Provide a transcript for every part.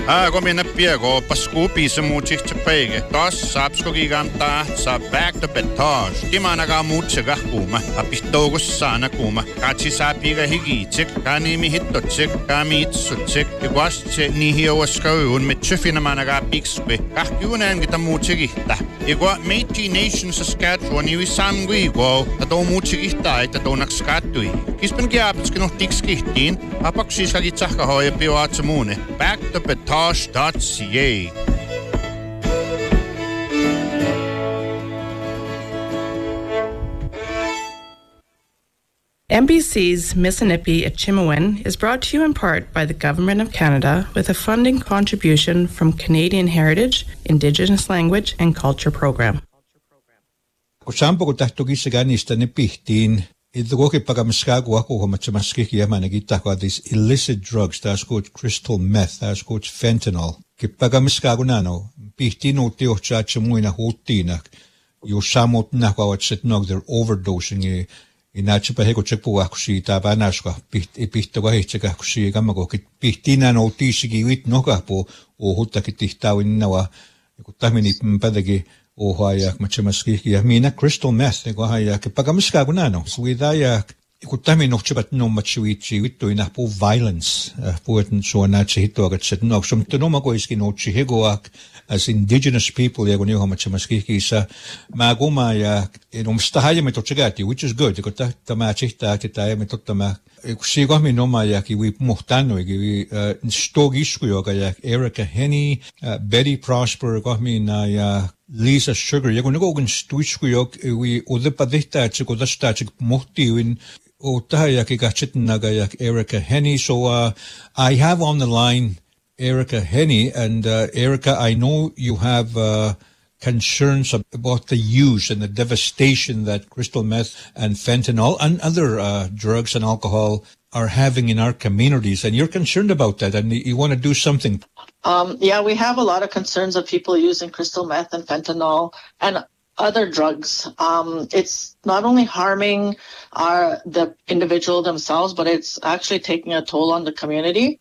Komina piego paskupi sa muchik chapege. Tos sapsko giganta sa back to betage. Di managa mutsiga kuma. Apistogos sana kuma. Kachi sapiga higichik. Kani mi hittochik. Kami itsuchik. Igwasche nihiawaskawun mit chufina managa pikspe. Kahkyunan kita muchigihta. Igwa Métis Nation Saskatchewan iwi samgui go. Tato muchigihta ay tato nakskatui. Kispen giapitski no tikskihtiin. Apaksiska gitsahka hoja piwaatsamune. Back to betage. Tosh.ca. MBC's Mississippi at Chimawin is brought to you in part by the Government of Canada with a funding contribution from Canadian Heritage, Indigenous Language and Culture Program. Kusampo ko tahtugi ganista ni pihtiin. Ito ko pagamaskago ako matamaskiki managita ko these illicit drugs. That's called crystal meth. That's called fentanyl. Kipagamaskago nano. Pihtino teo chachamuy na hutina. Yung samot na ko at sitnog they're overdosing. Inachipahe ko chekpo ako si tabanas ko. Pihto ko hechek ako si gamago. Pihtina no tisigi wit no ka po. O huta kitihitawin nawa. Kutamini padagi. O hayak matamaskiki mina crystal meth ko hayak pagamaskago nano. Suidayak ikutami no chibat no machiwichi wito ina po violence po so na chihito agat set no sum tunoma ko iski no chihigoak as indigenous people yago niyo matamaskiki sa maguma ya inomstahaya metochagati which is good ko tama chihta kitaya metotama kusigo mi no maya ki wi muhtano ki stogis ko yoga Erica Henny Betty Prosper ko mi na ya Lisa Sugar, yago nagogan stuichkuyok, we udipadita chiko dasta chik mohti win otahayak igachit nagayak Erica Henny. So I have on the line Erica Henny, and Erica, I know you have concerns about the use and the devastation that crystal meth and fentanyl and other drugs and alcohol are having in our communities, and you're concerned about that, and you want to do something. Yeah, we have a lot of concerns of people using crystal meth and fentanyl and other drugs. It's not only harming the individual themselves, but it's actually taking a toll on the community.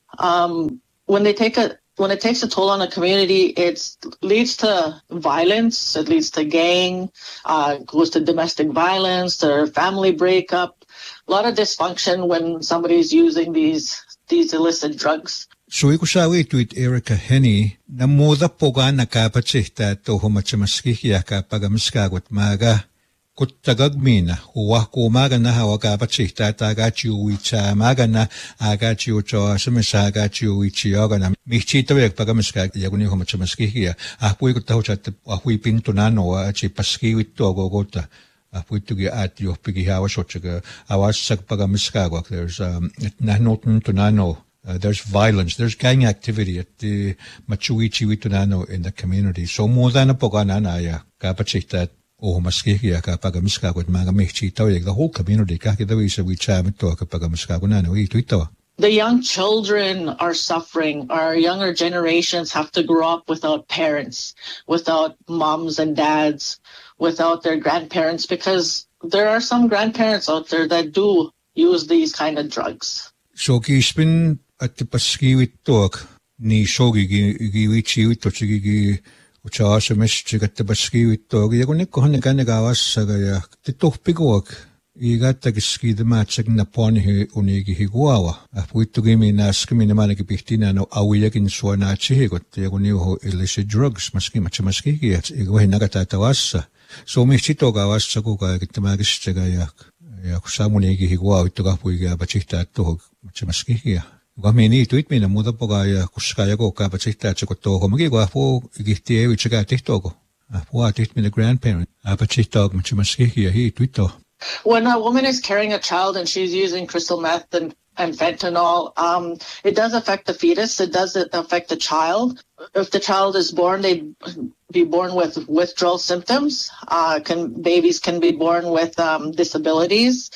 When it takes a toll on a community, it leads to violence, it leads to gang, goes to domestic violence, to family breakup, a lot of dysfunction when somebody's using these illicit drugs. So ikusawi tweet Erica Henny na moda poga nakapachihta to humachamaskikia kapagamiskagot maga kuttagagmina huwa kumaga na hawakapachihta tagachiu wicha maga na agachiu cho sumisa agachiu wichioga na michito yak pagamiskag yaguni humachamaskikia ahui kutahuchat ahui pintunano achi paskiwito gogota apuitugi at yo pigi hawasochaga awasak pagamiskagwak there's nanotin tunano. There's violence, there's gang activity at the Machuichi Witunano in the community. So more than a poganana, kapachita, o maskikia, kapagamiska with magamichi, the whole community, kakidawisa, we cham talk apagamiskagunano, ituito. The young children are suffering. Our younger generations have to grow up without parents, without moms and dads, without their grandparents, because there are some grandparents out there that do use these kind of drugs. So kispin at the paskiwit ni shogi giwichi tochigi uchasa mesh at the paskiwit talk yagonik honeganagas sagaya the topigoak igata ski the matching na poni unigi higuawa apuitugimi na skimi na manaki pihtina no awiyakin swana chihigot yagoniho illicit drugs maski machamaski igwahi nagatawasa so michito gawas saguga kitmagis chagayak yakusamunigi higuawa itugapuiga bachita to machamaski Gamini tweet me na muda poga kuskaya go kapachita chikoto homagi po igihtie wichaka tihtogo. Apo atit me the grandparent. Apachita machamaski he tweeto. When a woman is carrying a child and she's using crystal meth and fentanyl, it does affect the fetus. It does affect the child. If the child is born, they be born with withdrawal symptoms. Babies can be born with disabilities,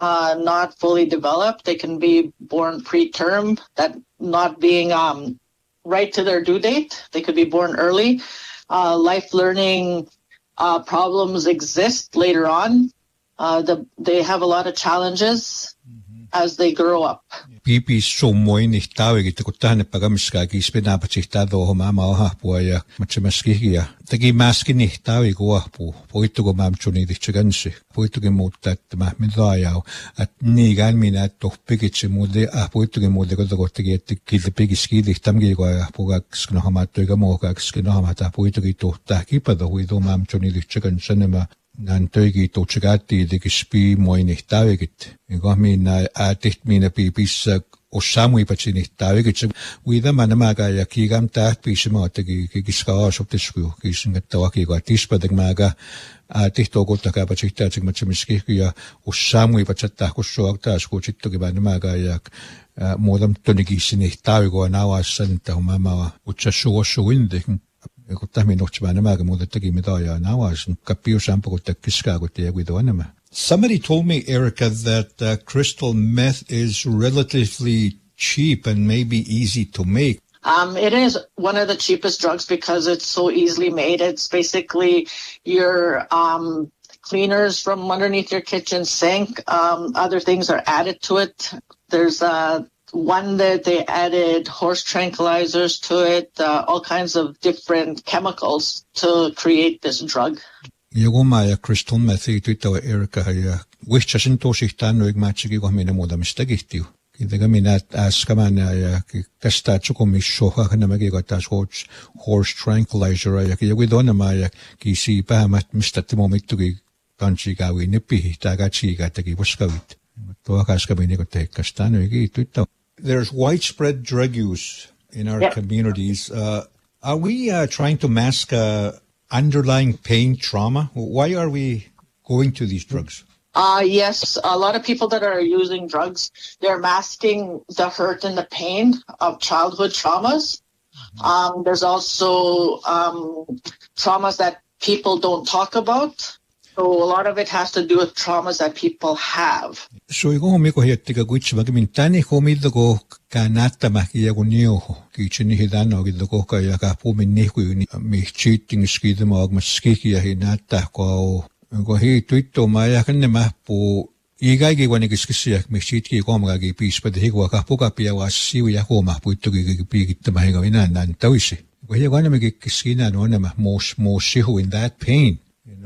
not fully developed. They can be born preterm, that not being right to their due date. They could be born early. Life learning problems exist later on. They have a lot of challenges. as they grow up. Pipi summoin ihtaavigit kun tähän pagamiskaakin spinapachihtaado homama ohapua ja matchamaskikia. Teki maskin ihtaaviku ahpu. Poittuko mamchuni dichagansi. Poittukin muuttaa että mä midajau. At niigan minä tohpikitsi muude poittukin muude kotokohtaki että kiltä pikiskidi tamgi ko ahpuga sknohamaattoiga muokaaks sknohamata poittukin tohtaa kipado huido mamchuni dichagansi nämä nan töigi tochagati de gespi moini tawigit ko minä atiht minä pipissa osamui patsin tawigit wida manamaga ja kigam taht pisma tegi kiska soptisku kisin tawaki ko tispadak maga atiht ogotaka patsikta tsigmatchimiski ja osamui patsatta kussuakta skuchittogi manamaga ja modam tonigisin tawigo nawassan tahumama utsassuossuinde kun tähän nohtsamaan nämä muuta teki mitä ja nauas kappiu sampo kun tekiskaa kun tiedä kuin nämä. Somebody told me, Erica, that crystal meth is relatively cheap and maybe easy to make. It is one of the cheapest drugs because it's so easily made. It's basically your cleaners from underneath your kitchen sink. Other things are added to it. There's one that they added horse tranquilizers to it, all kinds of different chemicals to create this drug. Jogoma ja crystal methi tyttävä Erica ja wihchasin tosihtaan noin matchiki kun minä muutamista kihtiu. Kiitäkä minä äskämään ja kästää tsukumissoha nämäkin taas horse tranquilizer ja joku tuonnemää ja kisi päämät mistä timomittukin kansikäviin nippihi tai katsiikä teki poskavit. Tuo kaskamin kun teikkästään noin tyttävä. There's widespread drug use in our communities. Are we trying to mask underlying pain, trauma? Why are we going to these drugs? Yes, a lot of people that are using drugs, they're masking the hurt and the pain of childhood traumas. There's also traumas that people don't talk about. So a lot of it has to do with traumas that people have. So iko homiko hiettikä kuitsivaki min tänne homidako kannattamakin ja kun nioho. Kiitseni hitanno kidako ka ja ka pumin nihkuuni mi cheating skidema agmaskiki ja hinatta ko hi tuitto ja kanne mahpu ikäiki vanikiskisiä mi cheatki komgagi piispade hikwa ka pokapia wasiu ja koma puittuki piikittämä hinga minän tauisi. Ko hi kanne kiskina no nämä most in that pain.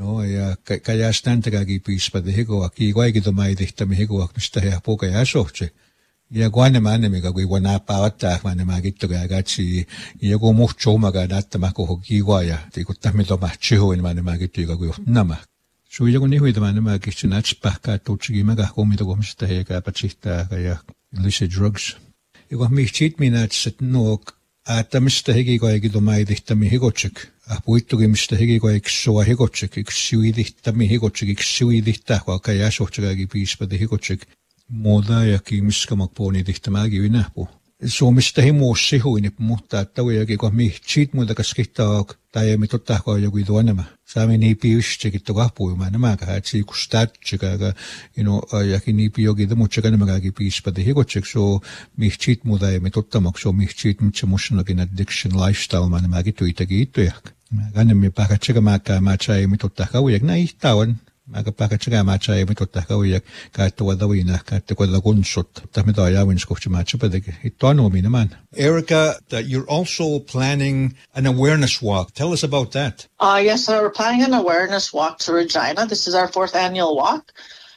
Ja kaya stantakagi piispade hikoa kiikoikitomaid ihtami hikoa mistä he poka ja sohtse. Ja kuanne mannemika kui wana paattaa mannemma kittoga gatsi ja kun muhtsomaga nattama koho kiikoa ja tikuttaa mitoma chihuin mannemma kittoga kui nama. Sui joku nihuita mannemma kitsi natspahkaa tutsiki mega komito komista he kapatsihtaa ja illicit drugs. Ja kun mihtit minatset nuok aatamista hikikoikitomaid ihtami hikotsek. Puittukin mistä hikikoiksua hikotsek, iksuidihtami hikotsek, iksuidihtaa, vaikka jäsohtsekakin piispade hikotsek, muuta ja kiimiskamak puunidihtamaagi vinäpu. Suomista himuus sihuin, mutta että ujakin, kun mihtit muuta kaskihtaa, tai ei mitottaa joku tuonnemä. Saamme niipi ystäkin kahpuimaan nämäkään, että siiku statsikaaga, jakin niipi jokin muutsakaan nämäkääkin piispade hikotsek, so mihtit muuta ei mitottamakso, mihtit mitse mussanakin addiction lifestyle, nämäkin tuitakin itujak. Ganemme pakatsaga macha mitottaa kaujak na ihtawan. Maga pakatsaga macha mitottaa kaujak kaattua davina kaattua kunsut. Tahmita ajawin skohti macha padeke. Ittuano minaman. Erica, you're also planning an awareness walk. Tell us about that. Yes, so we're planning an awareness walk to Regina. This is our 4th annual walk.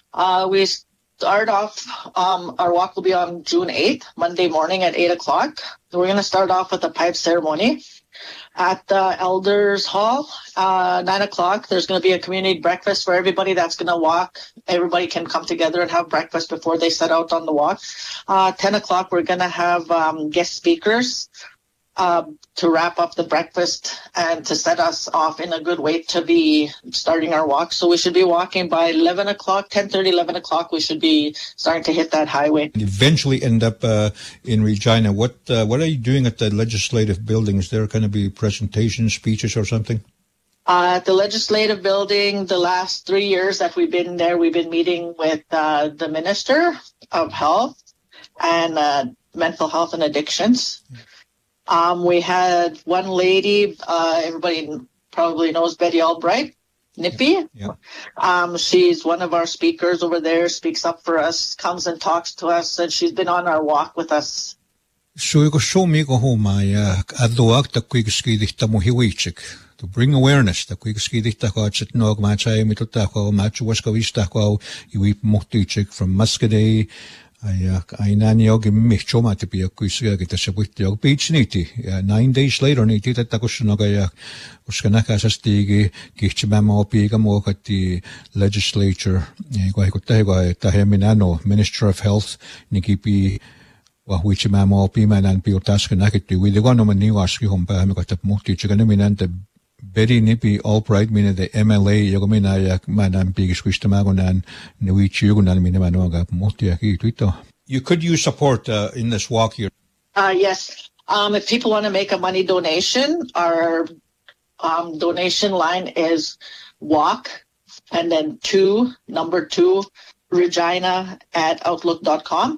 We start off, our walk will be on June 8th, Monday morning at 8 o'clock. So we're going to start off with a pipe ceremony. At the Elders Hall, 9 o'clock, there's going to be a community breakfast for everybody that's going to walk. Everybody can come together and have breakfast before they set out on the walk. 10 o'clock, we're going to have guest speakers to wrap up the breakfast and to set us off in a good way to be starting our walk. So we should be walking by 11 o'clock, 10:30, 11 o'clock. We should be starting to hit that highway. And eventually end up in Regina. What are you doing at the legislative building? Is there going to be presentations, speeches, or something? At the legislative building, the last 3 years that we've been there, we've been meeting with the Minister of Health and Mental Health and Addictions. We had one lady, everybody probably knows Betty Albright. Nippy. Yeah. She's one of our speakers over there, speaks up for us, comes and talks to us, and she's been on our walk with us. So ko show me ko homa ya adoak ta quick skidich ta mo hiwichik to bring awareness ta quick skidich ta ko chat nog ma chai mi to ta ko ma chu was ko vista ko iwi mohtichik from Muscadet I nani og mi choma te pia kuisga kita sebut og beach niti 9 days later niti ta ko shnoga ya uskana ka sastigi kichma mo piga mo kati legislature ko ta heminano Minister of Health nikipi which ma mo pi manan pi task na kitu we go no mani waski hompa me ko ta mohti chigana minan te Betty Nippy Albright mina the MLA yogomina yak manan big squishta magonan nui chugunan mina manoga mohti aki tuito. You could use support in this walk here. Yes. If people want to make a money donation, our donation line is walk and then 2 Regina at outlook.com.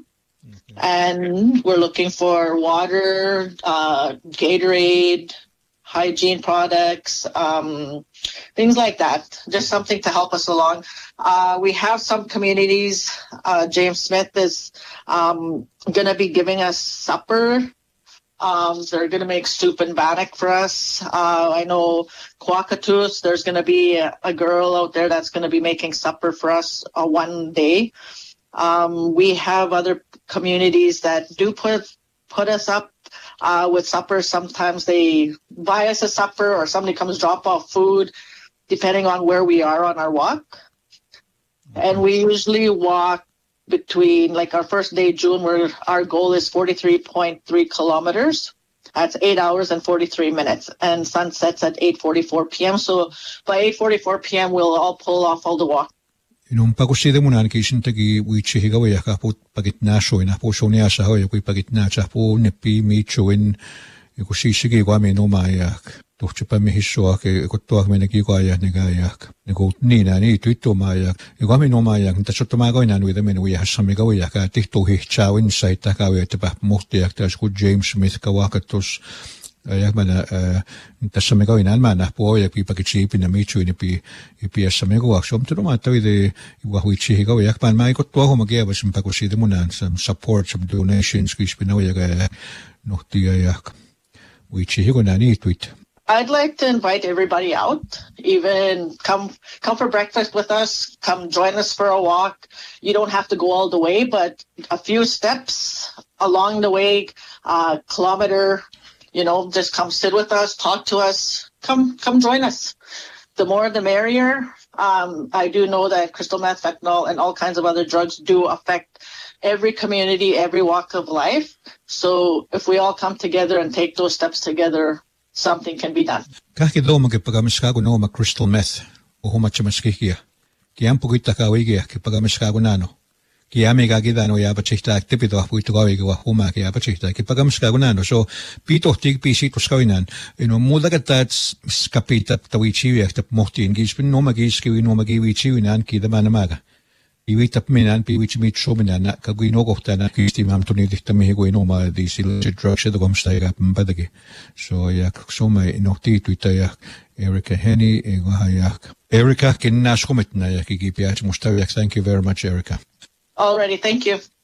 And we're looking for water, Gatorade, hygiene products, things like that. Just something to help us along. We have some communities. James Smith is going to be giving us supper. They're going to make soup and bannock for us. I know Kwakatus, there's going to be a girl out there that's going to be making supper for us one day. We have other communities that do put us up with supper. Sometimes they buy us a supper or somebody comes drop off food, depending on where we are on our walk. And we usually walk between, like our first day, June, where our goal is 43.3 kilometers. That's 8 hours and 43 minutes. And sun sets at 8:44 p.m. So by 8:44 p.m., we'll all pull off all the walk. Inung paguside mo na kisin tagi wichi higawa ya ka po pagitna show na po show niya sa hoy ko pagitna cha po nepi mi chowin ko sisige ko me no mayak to chupa me hiso ke ko to me nagi ko ya negayak nego ni na ni tuito mayak ko me no mayak ta chotto ma go na with me no ya sa me go ya ka tikto hi chawin sai ta ka we te pa mohti ak ta ko James Smith ka wakatos yak mana tasamego inan mana po yak pi pakichi pi na michu ni pi asamego ak som tuno mata ide wa huichi go yak pan mai ko to ho magia ba sim pakosi de munan some support some donations kish pino yak no tia yak huichi go na ni tweet. I'd like to invite everybody out, even come for breakfast with us, come join us for a walk. You don't have to go all the way, but a few steps along the way, kilometer, just come sit with us, talk to us, come join us. The more the merrier. I do know that crystal meth, fentanyl, and all kinds of other drugs do affect every community, every walk of life. So if we all come together and take those steps together, something can be done. Kahit daw magpagamiskago no ma crystal meth o humachamaskikia. Kiam pugita ka wigia kipagamiskago nano. Kiame gagida no ya bachita activito apuito gawiga huma kia bachita kipagamiskago nano. So pito tig pisito skawinan. Muda katat skapita tawichiwi ak tap mohti engage pin no magiskiwi no magiwichiwi nan kida manamaga. Iwitap minan piwich mit shominan kagwino gohtana kisti mam tuni diktami higuino ma di illicit drugs do gomstaiga padagi. So yak soma inokti tuita yak Erica Henny yak Erica kinnash komitna yak igipiach mustawiak. Thank you very much, Erica. Alrighty, thank you.